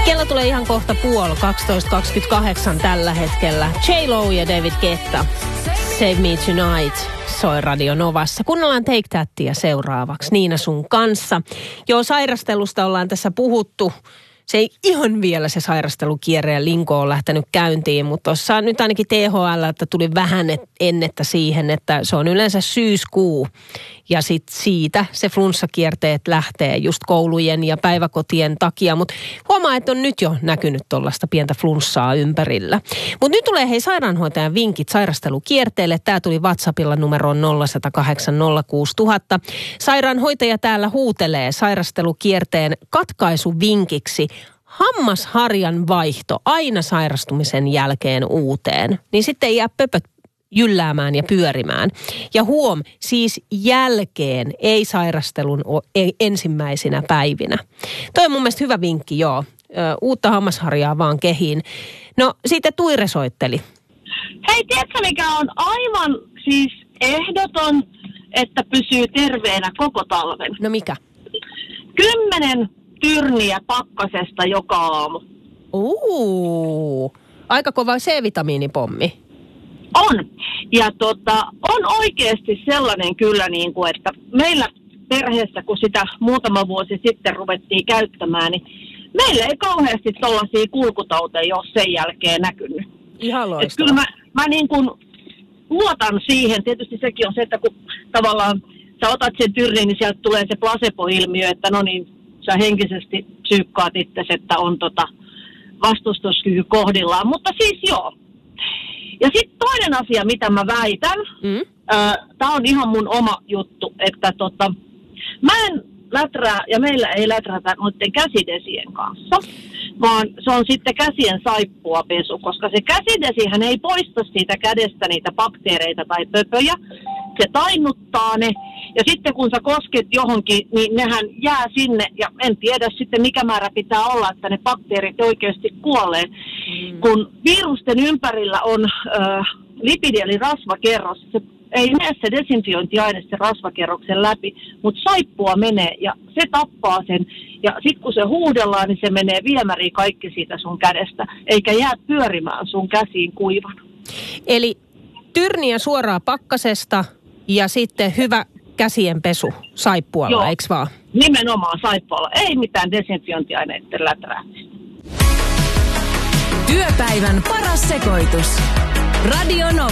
Kello tulee ihan kohta 12:28 tällä hetkellä. J-Lo ja David Guetta. Save Me Tonight soi Radio Novassa. Kuunnellaan Take Thatia seuraavaksi Niina sun kanssa. Joo, sairastelusta ollaan tässä puhuttu. Se ei ihan vielä se sairastelukierre ja linko on lähtenyt käyntiin, mutta tuossa nyt ainakin THL, että tuli vähän ennettä siihen, että se on yleensä syyskuu. Ja sitten siitä se flunssakierteet lähtee just koulujen ja päiväkotien takia, mutta huomaa, että on nyt jo näkynyt tuollaista pientä flunssaa ympärillä. Mutta nyt tulee hei sairaanhoitajan vinkit sairastelukierteelle. Tämä tuli WhatsAppilla numeroon 0806000. Sairaanhoitaja täällä huutelee sairastelukierteen katkaisuvinkiksi hammasharjan vaihto aina sairastumisen jälkeen uuteen. Niin sitten ei jää pöpöt jylläämään ja pyörimään. Ja huom, siis jälkeen, ei sairastelun ensimmäisinä päivinä. Toi on mun mielestä hyvä vinkki, joo. Uutta hammasharjaa vaan kehiin. No, siitä Tuire soitteli. Hei, tiedätkö mikä on aivan siis ehdoton, että pysyy terveenä koko talven? No mikä? 10 tyrniä pakkasesta joka aamu. Aika kova C-vitamiinipommi. On. Ja on oikeasti sellainen kyllä, niin kuin, että meillä perheessä, kun sitä muutama vuosi sitten ruvettiin käyttämään, niin meillä ei kauheasti tollaisia kulkutauteja ole sen jälkeen näkynyt. Ihan loistavaa. Kyllä mä niin kuin luotan siihen. Tietysti sekin on se, että kun tavallaan sä otat sen tyrnin, niin sieltä tulee se placebo-ilmiö, että no niin, sä henkisesti psyykkaat itsesi, että on vastustuskyky kohdillaan. Mutta siis joo. Ja sitten toinen asia, mitä mä väitän, tää on ihan mun oma juttu, että mä en läträä, ja meillä ei läträtä noiden käsidesien kanssa, vaan se on sitten käsien saippuapesu, koska se käsidesihän ei poista siitä kädestä niitä bakteereita tai pöpöjä, se tainnuttaa ne, ja sitten kun sä kosket johonkin, niin nehän jää sinne, ja en tiedä sitten mikä määrä pitää olla, että ne bakteerit oikeasti kuolee. Kun virusten ympärillä on lipidi eli rasvakerros, se ei mene se desinfiointiaine sen rasvakerroksen läpi, mutta saippua menee ja se tappaa sen. Ja sitten kun se huudellaan, niin se menee viemäriin kaikki siitä sun kädestä, eikä jää pyörimään sun käsiin kuivana. Eli tyrniä suoraan pakkasesta ja sitten hyvä käsien pesu saippualla, eikö vaan? Nimenomaan saippualla. Ei mitään desinfiointiaineiden läträämistä. Työpäivän paras sekoitus. Radio Nova.